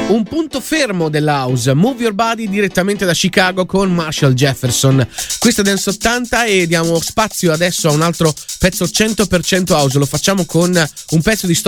Un punto fermo dell'house, Move Your Body direttamente da Chicago con Marshall Jefferson. Questa è Dance 80 e diamo spazio adesso a un altro pezzo 100% house. Lo facciamo con un pezzo di storia